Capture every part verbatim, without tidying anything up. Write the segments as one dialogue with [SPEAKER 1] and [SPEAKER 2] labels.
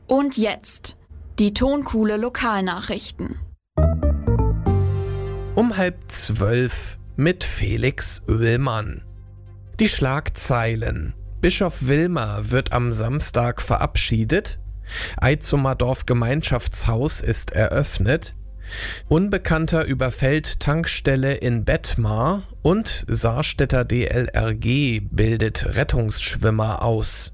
[SPEAKER 1] Und jetzt die Tonkuhle Lokalnachrichten.
[SPEAKER 2] Um halb zwölf mit Felix Oehlmann. Die Schlagzeilen: Bischof Wilmer wird am Samstag verabschiedet. Eitzumer Dorfgemeinschaftshaus ist eröffnet. Unbekannter überfällt Tankstelle in Bettmar und Saarstädter D L R G bildet Rettungsschwimmer aus.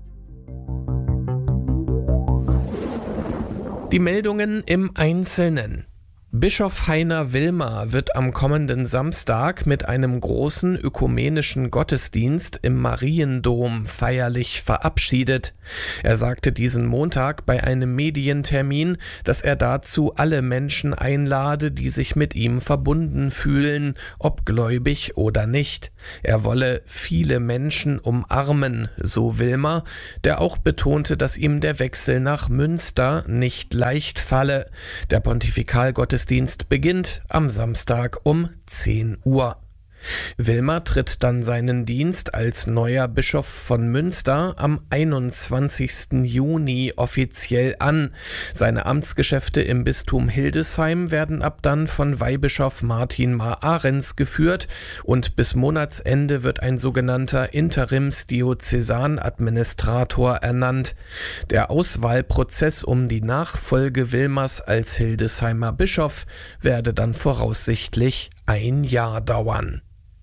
[SPEAKER 2] Die Meldungen im Einzelnen. Bischof Heiner Wilmer wird am kommenden Samstag mit einem großen ökumenischen Gottesdienst im Mariendom feierlich verabschiedet. Er sagte diesen Montag bei einem Medientermin, dass er dazu alle Menschen einlade, die sich mit ihm verbunden fühlen, ob gläubig oder nicht. Er wolle viele Menschen umarmen, so Wilmer, der auch betonte, dass ihm der Wechsel nach Münster nicht leicht falle. Der Pontifikalgottesdienst Gottesdienst beginnt am Samstag um zehn Uhr. Wilmer tritt dann seinen Dienst als neuer Bischof von Münster am einundzwanzigsten Juni offiziell an. Seine Amtsgeschäfte im Bistum Hildesheim werden ab dann von Weihbischof Martin Mar-Ahrens geführt und bis Monatsende wird ein sogenannter Interims-Diözesanadministrator ernannt. Der Auswahlprozess um die Nachfolge Wilmers als Hildesheimer Bischof werde dann voraussichtlich ein Jahr dauern.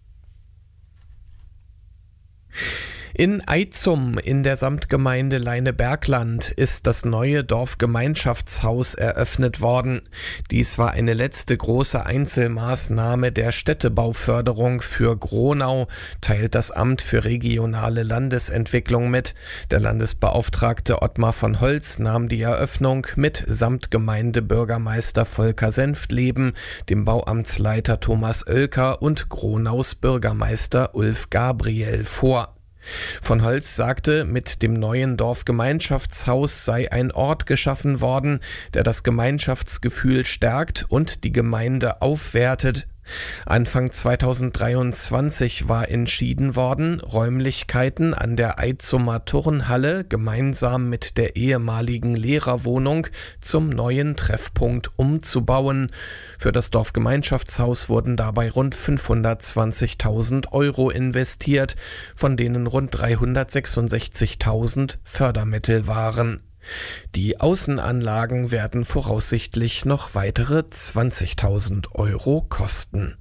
[SPEAKER 2] In Eitzum in der Samtgemeinde Leinebergland ist das neue Dorfgemeinschaftshaus eröffnet worden. Dies war eine letzte große Einzelmaßnahme der Städtebauförderung für Gronau, teilt das Amt für regionale Landesentwicklung mit. Der Landesbeauftragte Ottmar von Holz nahm die Eröffnung mit Samtgemeindebürgermeister Volker Senftleben, dem Bauamtsleiter Thomas Oelker und Gronaus Bürgermeister Ulf Gabriel vor. Von Holz sagte, mit dem neuen Dorfgemeinschaftshaus sei ein Ort geschaffen worden, der das Gemeinschaftsgefühl stärkt und die Gemeinde aufwertet. Anfang zweitausenddreiundzwanzig war entschieden worden, Räumlichkeiten an der Eitzumer Turnhalle gemeinsam mit der ehemaligen Lehrerwohnung zum neuen Treffpunkt umzubauen. Für das Dorfgemeinschaftshaus wurden dabei rund fünfhundertzwanzigtausend Euro investiert, von denen rund dreihundertsechsundsechzigtausend Fördermittel waren. Die Außenanlagen werden voraussichtlich noch weitere zwanzigtausend Euro kosten.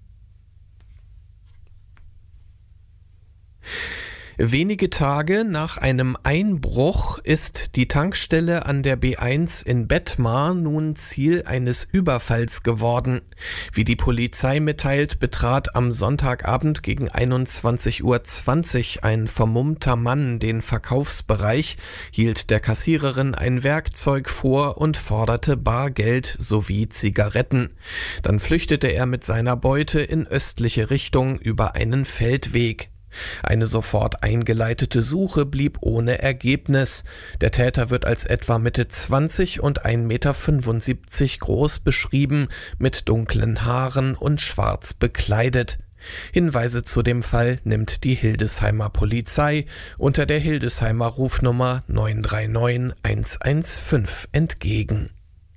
[SPEAKER 2] Wenige Tage nach einem Einbruch ist die Tankstelle an der B eins in Bettmar nun Ziel eines Überfalls geworden. Wie die Polizei mitteilt, betrat am Sonntagabend gegen einundzwanzig Uhr zwanzig ein vermummter Mann den Verkaufsbereich, hielt der Kassiererin ein Werkzeug vor und forderte Bargeld sowie Zigaretten. Dann flüchtete er mit seiner Beute in östliche Richtung über einen Feldweg. Eine sofort eingeleitete Suche blieb ohne Ergebnis. Der Täter wird als etwa Mitte zwanzig und ein Meter fünfundsiebzig groß beschrieben, mit dunklen Haaren und schwarz bekleidet. Hinweise zu dem Fall nimmt die Hildesheimer Polizei unter der Hildesheimer Rufnummer neun drei neun eins eins fünf entgegen.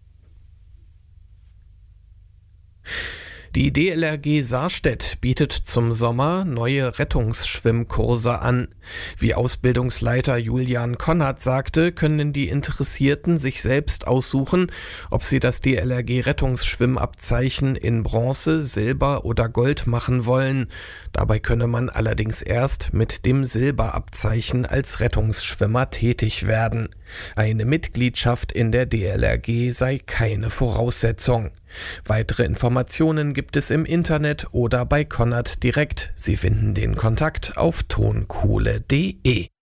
[SPEAKER 2] Die D L R G Saarstedt bietet zum Sommer neue Rettungsschwimmkurse an. Wie Ausbildungsleiter Julian Konrad sagte, können die Interessierten sich selbst aussuchen, ob sie das D L R G Rettungsschwimmabzeichen in Bronze, Silber oder Gold machen wollen. Dabei könne man allerdings erst mit dem Silberabzeichen als Rettungsschwimmer tätig werden. Eine Mitgliedschaft in der D L R G sei keine Voraussetzung. Weitere Informationen gibt es im Internet oder bei Konrad direkt. Sie finden den Kontakt auf tonkuhle punkt de.